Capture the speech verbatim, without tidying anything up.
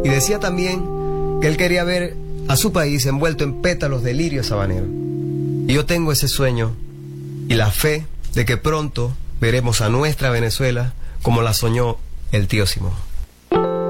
Y decía también que él quería ver a su país envuelto en pétalos de lirio sabanero. Y yo tengo ese sueño y la fe de que pronto veremos a nuestra Venezuela como la soñó el tío Simón.